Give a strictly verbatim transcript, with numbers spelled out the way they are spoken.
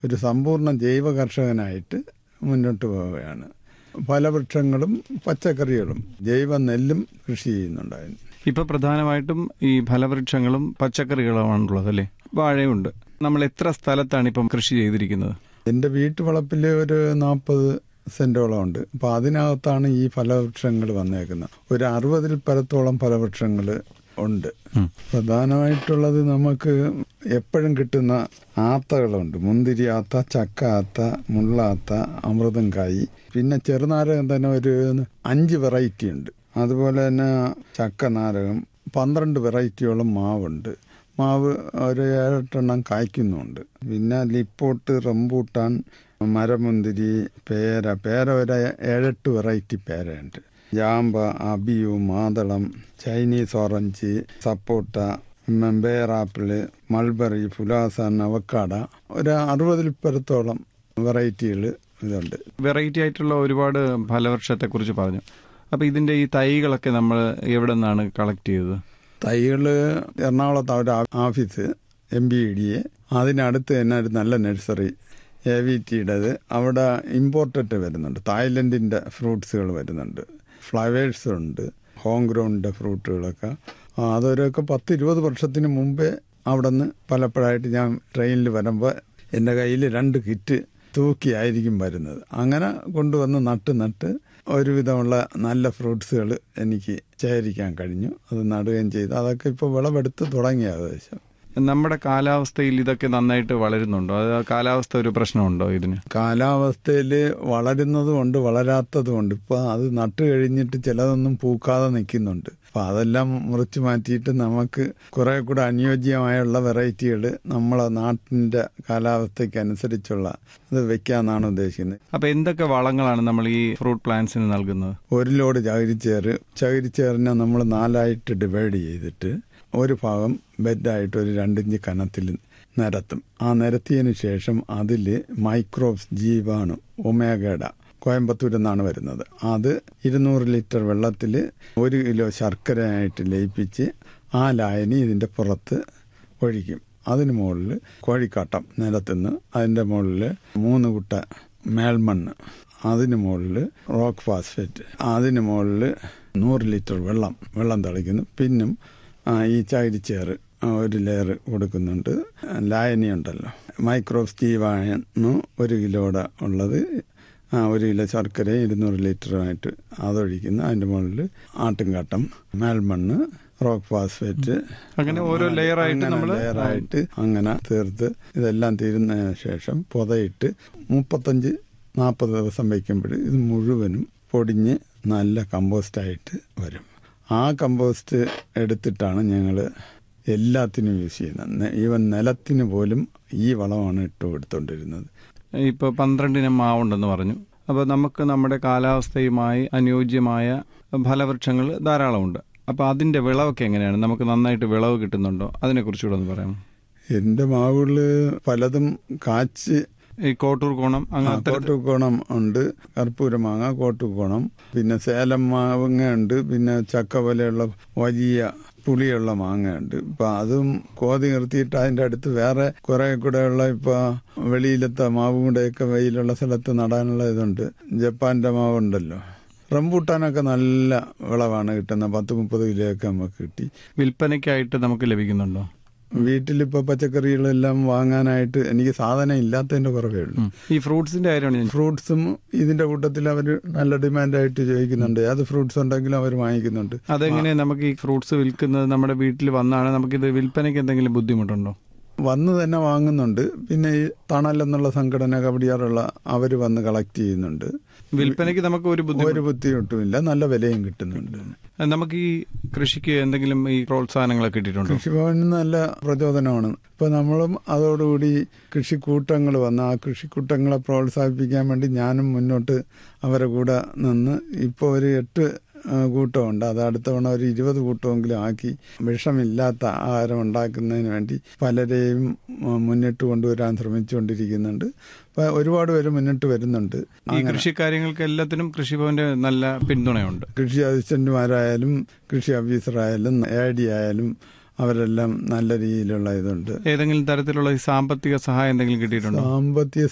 ഒരു സമ്പൂർണ്ണ ജൈവ കർഷകനായിട്ട് മുന്നോട്ട് പോവുകയാണ്. ഫലവൃക്ഷങ്ങളും പച്ചക്കറികളും ജൈവ നെല്ലും കൃഷി ചെയ്യുന്നുണ്ടായിരുന്നു. ഇപ്പൊ പ്രധാനമായിട്ടും ഈ ഫലവൃക്ഷങ്ങളും പച്ചക്കറികളുമാണുള്ളത് അല്ലേ? വാഴയുണ്ട്. നമ്മൾ എത്ര സ്ഥലത്താണ് ഇപ്പം കൃഷി ചെയ്തിരിക്കുന്നത്? എൻ്റെ വീട്ടുവളപ്പിൽ ഒരു നാൽപ്പത് സെന്റോളം ഉണ്ട്. അപ്പൊ അതിനകത്താണ് ഈ ഫലവൃക്ഷങ്ങൾ വന്നേക്കുന്നത്. ഒരു അറുപതിൽ പരത്തോളം ഫലവൃക്ഷങ്ങൾ ഉണ്ട്. പ്രധാനമായിട്ടുള്ളത് നമുക്ക് എപ്പോഴും കിട്ടുന്ന ആത്തകളുണ്ട്. മുന്തിരി ആത്ത, ചക്ക ആത്ത, മുള്ളാത്ത, അമൃതംകായി, പിന്നെ ചെറുനാരകം തന്നെ ഒരു അഞ്ച് വെറൈറ്റി ഉണ്ട്. അതുപോലെ തന്നെ ചക്ക നാരകം പന്ത്രണ്ട് വെറൈറ്റിയോളം മാവുണ്ട്. മാവ് ഒരു ഏഴെട്ടെണ്ണം കായ്ക്കുന്നുണ്ട്. പിന്നെ ലിപ്പോട്ട്, റംബൂട്ടാൻ, മരമുന്തിരി, പേര പേര ഒരു ഏഴെട്ട് വെറൈറ്റി പേരയുണ്ട്. ജാമ്പ, അബിയു, മാതളം, ചൈനീസ് ഓറഞ്ച്, സപ്പോട്ട, ബേറാപ്പിള്, മൾബറി, ഫുലാസാൻ, അവക്കാട, ഒരു അറുപതിൽ പരത്തോളം വെറൈറ്റികൾ ഇതുണ്ട്. വെറൈറ്റി ആയിട്ടുള്ള ഒരുപാട് ഫലവൃക്ഷത്തെ കുറിച്ച് പറഞ്ഞു. അപ്പൊ ഇതിന്റെ ഈ തൈകളൊക്കെ നമ്മൾ എവിടെ നിന്നാണ് കളക്ട് ചെയ്തത്? തൈകൾ എറണാകുളത്ത് ഒരു office M B E D A, അതിനടുത്ത് തന്നെ ഒരു നല്ല നഴ്സറി എ വി ടിയുടേത്. അവിടെ ഇമ്പോർട്ടഡ് വരുന്നുണ്ട്. തായ്ലൻഡിൻ്റെ ഫ്രൂട്ട്സുകൾ വരുന്നുണ്ട്, ഫ്ലവേഴ്സ് ഉണ്ട്, ഹോം ഗ്രൗണ്ടിൻ്റെ ഫ്രൂട്ടുകളൊക്കെ. അതൊരൊക്കെ പത്ത് ഇരുപത് വർഷത്തിന് മുമ്പേ അവിടെ നിന്ന് പലപ്പോഴായിട്ട് ഞാൻ ട്രെയിനിൽ വരുമ്പോൾ എൻ്റെ കയ്യിൽ രണ്ട് കിറ്റ് തൂക്കിയായിരിക്കും വരുന്നത്. അങ്ങനെ കൊണ്ടുവന്ന് നട്ട് നട്ട് ഒരുവിധമുള്ള നല്ല ഫ്രൂട്ട്സുകൾ എനിക്ക് ശേഖരിക്കാൻ കഴിഞ്ഞു. അത് നടുകയും ചെയ്തു. അതൊക്കെ ഇപ്പോൾ വിളവെടുത്ത് തുടങ്ങി. ഏകദേശം നമ്മുടെ കാലാവസ്ഥയിൽ ഇതൊക്കെ നന്നായിട്ട് വളരുന്നുണ്ടോ? അത് കാലാവസ്ഥ ഒരു പ്രശ്നമുണ്ടോ ഇതിന്? കാലാവസ്ഥയിൽ വളരുന്നതുമുണ്ട്, വളരാത്തതുമുണ്ട്. ഇപ്പം അത് നട്ട് കഴിഞ്ഞിട്ട് ചിലതൊന്നും പൂക്കാതെ നിൽക്കുന്നുണ്ട്. അപ്പം അതെല്ലാം മുറിച്ച് മാറ്റിയിട്ട് നമുക്ക് കുറേ കൂടെ അനുയോജ്യമായുള്ള വെറൈറ്റികൾ നമ്മളെ നാട്ടിൻ്റെ കാലാവസ്ഥയ്ക്ക് അനുസരിച്ചുള്ള ഇത് വെക്കാമെന്നാണ് ഉദ്ദേശിക്കുന്നത്. അപ്പം എന്തൊക്കെ വളങ്ങളാണ് നമ്മൾ ഈ ഫ്രൂട്ട് പ്ലാന്റ്സിന് നൽകുന്നത്? ഒരു ലോഡ് ചകിരിച്ചേറ്. ചകിരിച്ചേറിനെ നമ്മൾ നാലായിട്ട് ഡിവൈഡ് ചെയ്തിട്ട് ഒരു ഭാഗം ബെഡായിട്ട് ഒരു രണ്ടിഞ്ച് കനത്തിൽ നിരത്തും. ആ നിരത്തിയതിന് ശേഷം അതിൽ മൈക്രോബ്സ് ജീവാണു ഒമേഗയുടെ കോയമ്പത്തൂരിൽ നിന്നാണ് വരുന്നത്. അത് ഇരുന്നൂറ് ലിറ്റർ വെള്ളത്തിൽ ഒരു കിലോ ശർക്കരയായിട്ട് ലയിപ്പിച്ച് ആ ലായനി ഇതിൻ്റെ പുറത്ത് ഒഴിക്കും. അതിന് മുകളിൽ കോഴിക്കാട്ടം നിലത്തുനിന്ന് അതിൻ്റെ മുകളിൽ മൂന്ന് കുട്ട മേൽമണ്ണ്, അതിന് മുകളിൽ റോക്ക് ഫാസ്ഫേറ്റ്, അതിന് മുകളിൽ നൂറ് ലിറ്റർ വെള്ളം വെള്ളം തളിക്കുന്നു. പിന്നും ഈ ചകിരിച്ചേറ് ഒരു ലെയർ കൊടുക്കുന്നുണ്ട്. ലായനി ഉണ്ടല്ലോ, മൈക്രോബ്സ് ജീവാണു ഒരു കിലോയുടെ ഉള്ളത് ഒരു കിലോ ശർക്കരയും ഇരുന്നൂറ് ലിറ്ററുമായിട്ട് അതൊഴിക്കുന്നു. അതിൻ്റെ മുകളിൽ ആട്ടുംകാട്ടം, മേൽമണ്ണ്, റോക്ക് ഫാസ്ഫേറ്റ്, അങ്ങനെ ഓരോ ലെയറായിട്ട് ലെയറായിട്ട് അങ്ങനെ തീർത്ത് ഇതെല്ലാം തീരുന്നതിന് ശേഷം പുതയിട്ട് മുപ്പത്തഞ്ച് നാൽപ്പത് ദിവസം വയ്ക്കുമ്പോൾ ഇത് മുഴുവനും പൊടിഞ്ഞ് നല്ല കമ്പോസ്റ്റായിട്ട് വരും. ആ കമ്പോസ്റ്റ് എടുത്തിട്ടാണ് ഞങ്ങൾ എല്ലാത്തിനും യൂസ് ചെയ്യുന്നത്. ഈവൻ നിലത്തിന് പോലും ഈ വളമാണ് ഇട്ട് കൊടുത്തോണ്ടിരുന്നത്. ഇപ്പോൾ പന്ത്രണ്ടിനം മാവുണ്ടെന്ന് പറഞ്ഞു. അപ്പോൾ നമുക്ക് നമ്മുടെ കാലാവസ്ഥയുമായി അനുയോജ്യമായ ഫലവൃക്ഷങ്ങൾ ധാരാളമുണ്ട്. അപ്പോൾ അതിൻ്റെ വിളവൊക്കെ എങ്ങനെയാണ്? നമുക്ക് നന്നായിട്ട് വിളവ് കിട്ടുന്നുണ്ടോ? അതിനെക്കുറിച്ചുകൂടെ ഒന്ന് പറയാമോ? എൻ്റെ മാവുകളിൽ പലതും കാച്ച്, ഈ കോട്ടൂർ കോണം, കോട്ടൂർ കോണം ഉണ്ട്, കർപ്പൂര മാങ്ങ, കോട്ടൂർ കോണം, പിന്നെ സേലം മാങ്ങ ഉണ്ട്, പിന്നെ ചക്ക പോലെയുള്ള വലിയ പുളിയുള്ള മാങ്ങയുണ്ട്. ഇപ്പൊ അതും കോതി നിർത്തിയിട്ട് അതിൻ്റെ അടുത്ത് വേറെ കുറെ കൂടെയുള്ള ഇപ്പൊ വെളിയിലത്തെ മാവും കൂടെയൊക്കെ വെയിലുള്ള സ്ഥലത്ത് നടാനുള്ള ഇതുണ്ട്. ജപ്പാന്റെ മാവുണ്ടല്ലോ. റംബൂട്ടാനൊക്കെ നല്ല വിളവാണ് കിട്ടുന്നത്. പത്ത് മുപ്പത് കിലോ ഒക്കെ നമുക്ക് കിട്ടി. വിൽപ്പനയ്ക്കായിട്ട് നമുക്ക് ലഭിക്കുന്നുണ്ടോ? വീട്ടിലിപ്പോ പച്ചക്കറികളെല്ലാം വാങ്ങാനായിട്ട് എനിക്ക് സാധനം ഇല്ലാത്തതിന്റെ കുറവേ ഉള്ളൂ. ഈ ഫ്രൂട്ട്സിന്റെ കാര്യമാണ്. ഫ്രൂട്ട്സും ഇതിന്റെ കൂട്ടത്തിൽ അവർ നല്ല ഡിമാൻഡായിട്ട് ചോദിക്കുന്നുണ്ട്. അത് ഫ്രൂട്ട്സ് ഉണ്ടെങ്കിലും അവർ വാങ്ങിക്കുന്നുണ്ട്. അതെങ്ങനെ നമുക്ക് ഈ ഫ്രൂട്ട്സ് വിൽക്കുന്നത്? നമ്മുടെ വീട്ടിൽ വന്നാണ് നമുക്കിത് വിൽപ്പനയ്ക്ക് എന്തെങ്കിലും ബുദ്ധിമുട്ടുണ്ടോ? വന്ന് തന്നെ വാങ്ങുന്നുണ്ട്. പിന്നെ ഈ തണൽ എന്നുള്ള സംഘടന കബഡിയാറുള്ള അവർ വന്ന് കളക്ട് ചെയ്യുന്നുണ്ട്. വിൽപ്പനയ്ക്ക് നമുക്ക് ഒരു ഒരു ബുദ്ധിമുട്ടുമില്ല, നല്ല വിലയും കിട്ടുന്നുണ്ട്. നമുക്ക് ഈ കൃഷിക്ക് എന്തെങ്കിലും ഈ പ്രോത്സാഹനങ്ങളൊക്കെ കിട്ടിയിട്ടുണ്ടോ? കൃഷിഭവനിൽ നല്ല പ്രചോദനമാണ്. ഇപ്പൊ നമ്മളും അതോടുകൂടി കൃഷിക്കൂട്ടങ്ങൾ വന്ന് ആ കൃഷിക്കൂട്ടങ്ങളെ പ്രോത്സാഹിപ്പിക്കാൻ വേണ്ടി ഞാനും മുന്നോട്ട് അവരെ കൂടെ നിന്ന് ഇപ്പോൾ ഒരു എട്ട് കൂട്ടമുണ്ട്. അത് അടുത്ത തവണ ഒരു ഇരുപത് കൂട്ടമെങ്കിലും ആക്കി വിഷമില്ലാത്ത ആഹാരം ഉണ്ടാക്കുന്നതിന് വേണ്ടി പലരെയും മുന്നിട്ട് കൊണ്ടുവരാൻ ശ്രമിച്ചുകൊണ്ടിരിക്കുന്നുണ്ട്. ഒരുപാട് പേര് മുന്നിട്ട് വരുന്നുണ്ട്. ഈ കൃഷി കാര്യങ്ങൾക്ക് എല്ലാത്തിനും കൃഷിഭവന്റെ നല്ല പിന്തുണയുണ്ട്. കൃഷി അസിസ്റ്റന്റുമാരായാലും കൃഷി ഓഫീസറായാലും എ ഡി ആയാലും അവരെല്ലാം നല്ല രീതിയിലുള്ള ഇതുണ്ട്. ഏതെങ്കിലും തരത്തിലുള്ള ഈ സാമ്പത്തിക സഹായം എന്തെങ്കിലും കിട്ടിയിട്ടുണ്ടോ? സാമ്പത്തിക